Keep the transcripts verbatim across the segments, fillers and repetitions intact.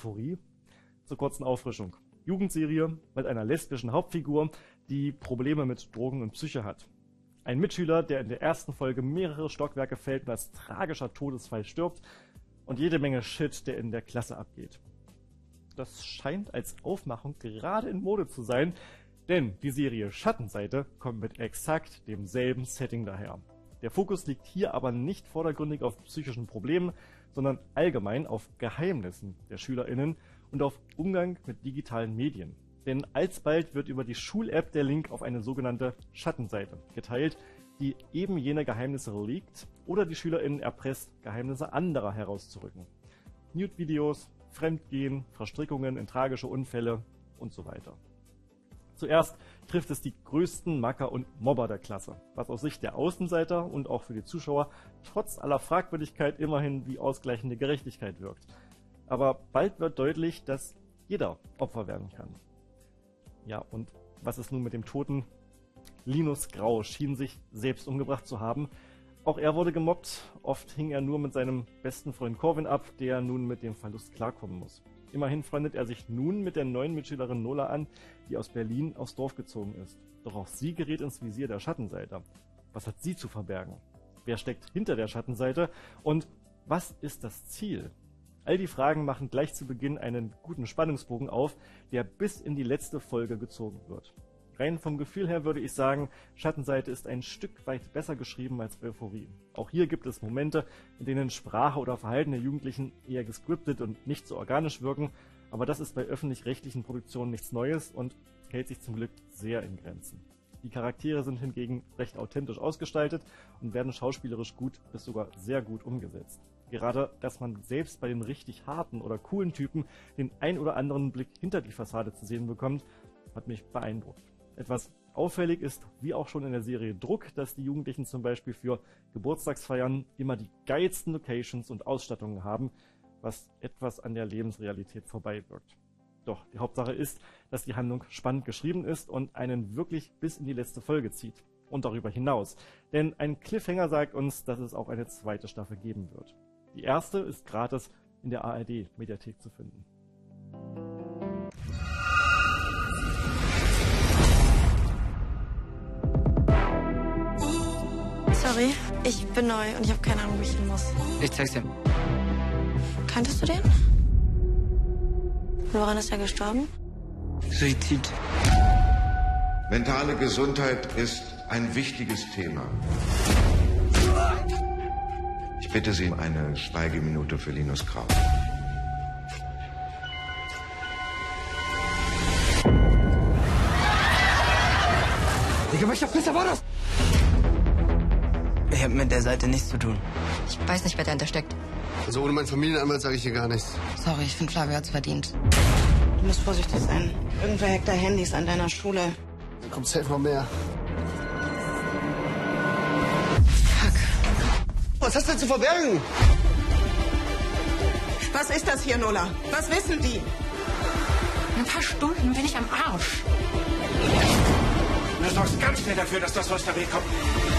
Euphorie? Zur kurzen Auffrischung. Jugendserie mit einer lesbischen Hauptfigur, die Probleme mit Drogen und Psyche hat. Ein Mitschüler, der in der ersten Folge mehrere Stockwerke fällt und als tragischer Todesfall stirbt, und jede Menge Shit, der in der Klasse abgeht. Das scheint als Aufmachung gerade in Mode zu sein, denn die Serie Schattenseite kommt mit exakt demselben Setting daher. Der Fokus liegt hier aber nicht vordergründig auf psychischen Problemen, sondern allgemein auf Geheimnissen der SchülerInnen und auf Umgang mit digitalen Medien. Denn alsbald wird über die Schul-App der Link auf eine sogenannte Schattenseite geteilt, die eben jene Geheimnisse leakt oder die SchülerInnen erpresst, Geheimnisse anderer herauszurücken. Nude-Videos, Fremdgehen, Verstrickungen in tragische Unfälle und so weiter. Zuerst trifft es die größten Macker und Mobber der Klasse, was aus Sicht der Außenseiter und auch für die Zuschauer trotz aller Fragwürdigkeit immerhin wie ausgleichende Gerechtigkeit wirkt. Aber bald wird deutlich, dass jeder Opfer werden kann. Ja, und was ist nun mit dem Toten? Linus Grau schien sich selbst umgebracht zu haben. Auch er wurde gemobbt, oft hing er nur mit seinem besten Freund Corwin ab, der nun mit dem Verlust klarkommen muss. Immerhin freundet er sich nun mit der neuen Mitschülerin Nola an, die aus Berlin aufs Dorf gezogen ist. Doch auch sie gerät ins Visier der Schattenseite. Was hat sie zu verbergen? Wer steckt hinter der Schattenseite? Und was ist das Ziel? All die Fragen machen gleich zu Beginn einen guten Spannungsbogen auf, der bis in die letzte Folge gezogen wird. Rein vom Gefühl her würde ich sagen, Schattenseite ist ein Stück weit besser geschrieben als Euphorie. Auch hier gibt es Momente, in denen Sprache oder Verhalten der Jugendlichen eher gescriptet und nicht so organisch wirken, aber das ist bei öffentlich-rechtlichen Produktionen nichts Neues und hält sich zum Glück sehr in Grenzen. Die Charaktere sind hingegen recht authentisch ausgestaltet und werden schauspielerisch gut bis sogar sehr gut umgesetzt. Gerade, dass man selbst bei den richtig harten oder coolen Typen den ein oder anderen Blick hinter die Fassade zu sehen bekommt, hat mich beeindruckt. Etwas auffällig ist, wie auch schon in der Serie Druck, dass die Jugendlichen zum Beispiel für Geburtstagsfeiern immer die geilsten Locations und Ausstattungen haben, was etwas an der Lebensrealität vorbeiwirkt. Doch die Hauptsache ist, dass die Handlung spannend geschrieben ist und einen wirklich bis in die letzte Folge zieht. Und darüber hinaus. Denn ein Cliffhanger sagt uns, dass es auch eine zweite Staffel geben wird. Die erste ist gratis in der A R D-Mediathek zu finden. Sorry, ich bin neu und ich habe keine Ahnung, wo ich hin muss. Ich zeig's dir. Kanntest du den? Woran ist er gestorben? Suizid. Mentale Gesundheit ist ein wichtiges Thema. Ich bitte Sie um eine Schweigeminute für Linus Grau. Digga, welcher Pisser war das? Ich hab mit der Seite nichts zu tun. Ich weiß nicht, wer dahinter steckt. Also ohne meinen Familienanwalt sage ich hier gar nichts. Sorry, ich finde, Flavio hat's verdient. Du musst vorsichtig sein. Irgendwer hackt da Handys an deiner Schule. Da kommt safe noch mehr. Fuck. Was hast du denn zu verbergen? Was ist das hier, Nola? Was wissen die? In ein paar Stunden bin ich am Arsch. Du sorgst ganz schnell dafür, dass das aus der Weg kommt.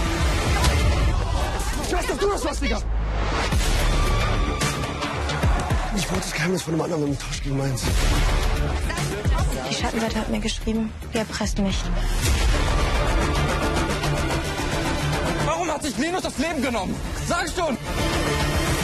Ich weiß, dass du das warst, Digga! Ich wollte das Geheimnis von einem anderen im Tausch gegen meins. Die Schattenseite hat mir geschrieben, die erpresst mich. Warum hat sich Linus das Leben genommen? Sag schon!